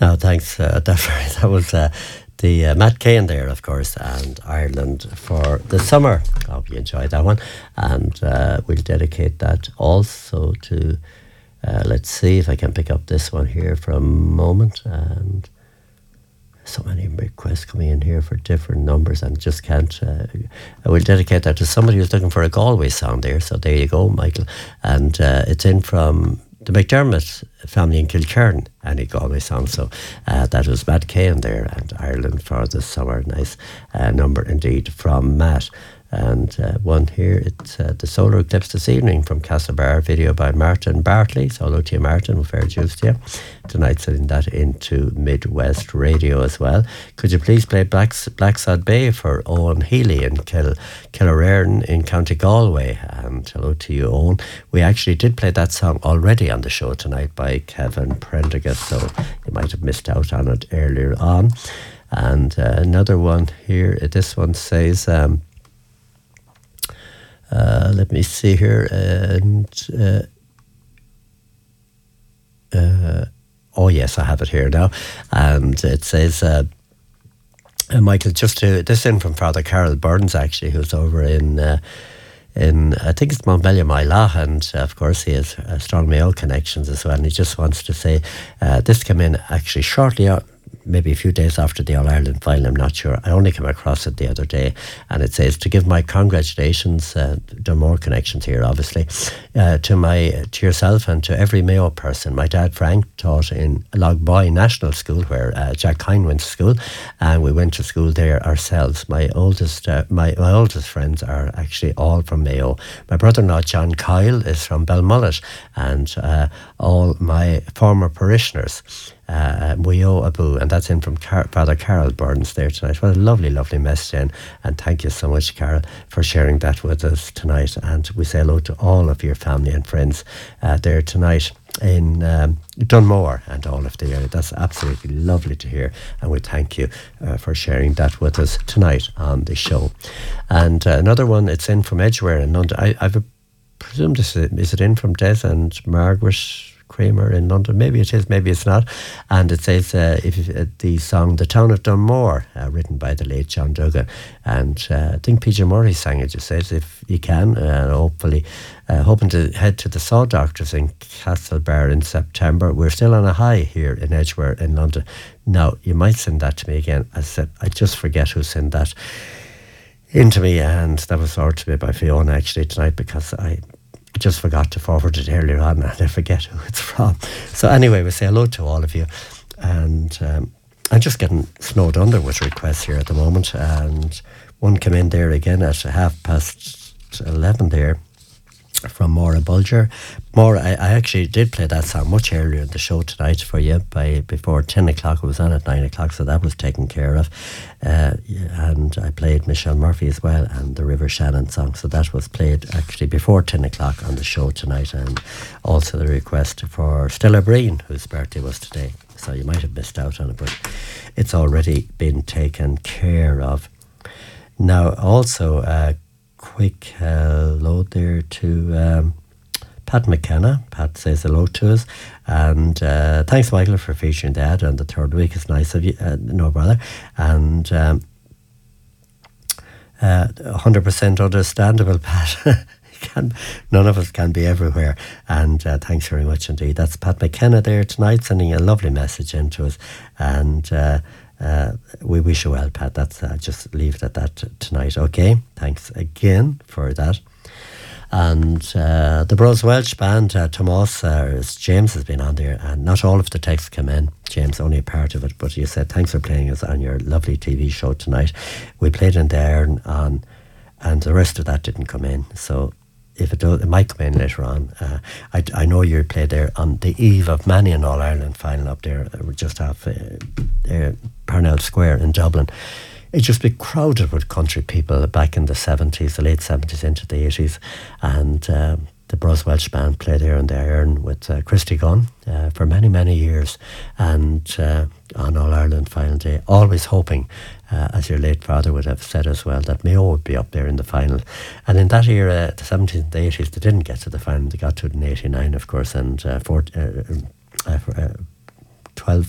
No, thanks. That was the Matt Cain there, of course, and Ireland for the summer. I hope you enjoyed that one. And we'll dedicate that also to, let's see if I can pick up this one here for a moment. And so many requests coming in here for different numbers and just can't. I will dedicate that to somebody who's looking for a Galway song there. So there you go, Michael. And it's in from the McDermott family in Kilkerran, any Galway song. So that was Matt Cain there, and Ireland for the summer. Nice number indeed from Matt. And one here, it's the solar eclipse this evening from Castlebar, video by Martin Bartley. So hello to you, Martin, fair dues to you. Tonight, sending that into Midwest Radio as well. Could you please play Blacksod Bay for Owen Healy in Killarern in County Galway? And hello to you, Owen. We actually did play that song already on the show tonight by Kevin Prendergast, so you might have missed out on it earlier on. And another one here, this one says... let me see here. And oh yes, I have it here now. And it says, Michael, just to this in from Father Carol Burns, actually, who's over in I think it's Montbellion Mailach, and of course he has strong Mayo connections as well. And he just wants to say this came in actually shortly out, maybe a few days after the All-Ireland final, I'm not sure. I only came across it the other day, and it says, to give my congratulations, there are more connections here obviously, to yourself and to every Mayo person. My dad Frank taught in Logboy National School, where Jack Hine went to school, and we went to school there ourselves. My oldest friends are actually all from Mayo. My brother-in-law John Kyle is from Belmullet, and all my former parishioners, Muyo Abu, and that's in from Father Carol Burns there tonight. What a lovely, lovely message in, and thank you so much, Carol, for sharing that with us tonight. And we say hello to all of your family and friends there tonight in Dunmore and all of the area. That's absolutely lovely to hear, and we thank you for sharing that with us tonight on the show. And another one, it's in from Edgware in London. I've presumed is it in from Des and Margaret Kramer in London? Maybe it is, maybe it's not. And it says the song The Town of Dunmore, written by the late John Duggan, and I think PJ Murray sang it. Just says if you can, hopefully hoping to head to the Saw Doctors in Castlebar in September. We're still on a high here in Edgware in London. Now you might send that to me again. As I said, I just forget who sent that into me, and that was forwarded to me by Fiona actually tonight, because I just forgot to forward it earlier on, and I forget who it's from. So anyway, we say hello to all of you, and I'm just getting snowed under with requests here at the moment, and one came in there again at 11:30 there from Maura Bulger. Maura, I actually did play that song much earlier in the show tonight for you, before 10 o'clock. It was on at 9 o'clock, so that was taken care of. And I played Michelle Murphy as well, and the River Shannon song. So that was played actually before 10 o'clock on the show tonight. And also the request for Stella Breen, whose birthday was today. So you might have missed out on it, but it's already been taken care of. Now, also, quick hello there to Pat McKenna. Pat says hello to us, and thanks, Michael, for featuring the ad on the third week. It's nice of you, no bother, and 100% understandable, Pat. None of us can be everywhere, and thanks very much indeed. That's Pat McKenna there tonight, sending a lovely message in to us, and we wish you well, Pat. That's just leave it at that tonight. Okay, thanks again for that. And the Bros Welsh Band, Tomas, James has been on there, and not all of the texts come in. James, only a part of it, but you said thanks for playing us on your lovely TV show tonight. We played in there on, and the rest of that didn't come in. So if it does, it might come in later on. I know you played there on the eve of many an All-Ireland final up there. We're just off Parnell Square in Dublin. It just be crowded with country people back in the 70s, the late 70s into the 80s. And the Bros Welsh Band played there in the Iron with Christy Gunn for many, many years. And on All-Ireland final day, always hoping, as your late father would have said as well, that Mayo would be up there in the final. And in that era, the 70s and the 80s, they didn't get to the final. They got to it in 89, of course, and 12